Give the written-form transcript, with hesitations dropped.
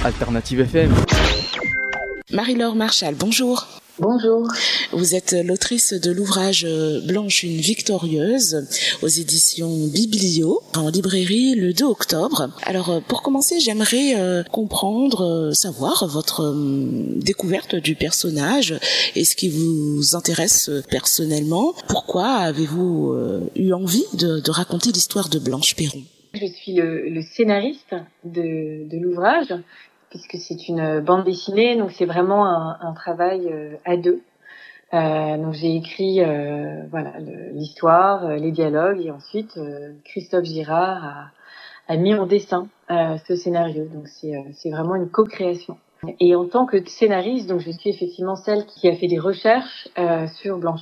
Alternative FM. Marie-Laure Marchal, bonjour. Bonjour. Vous êtes l'autrice de l'ouvrage Blanche, une victorieuse aux éditions Biblio, en librairie le 2 octobre. Alors, pour commencer, j'aimerais comprendre, savoir votre découverte du personnage et ce qui vous intéresse personnellement. Pourquoi avez-vous eu envie de raconter l'histoire de Blanche Perron ? Je suis le scénariste de l'ouvrage, puisque c'est une bande dessinée, donc c'est vraiment un travail à deux. Donc j'ai écrit l'histoire, les dialogues, et ensuite Christophe Girard a mis en dessin ce scénario. Donc c'est vraiment une co-création. Et en tant que scénariste, donc je suis effectivement celle qui a fait des recherches sur Blanche